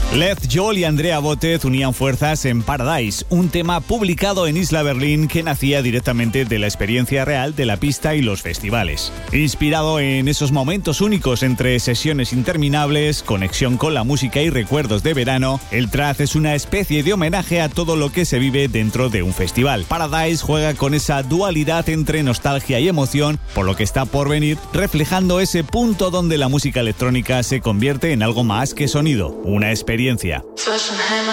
Led Joel y Andrea Botez unían fuerzas en Paradise, un tema publicado en Isla Berlin que nacía directamente de la experiencia real de la pista y los festivales. Inspirado en esos momentos únicos entre sesiones interminables, conexión con la música y recuerdos de verano, el track es una especie de homenaje a todo lo que se vive dentro de un festival. Paradise juega con esa dualidad entre nostalgia y emoción por lo que está por venir, reflejando ese punto donde la música electrónica se convierte en algo más que sonido, una experiencia.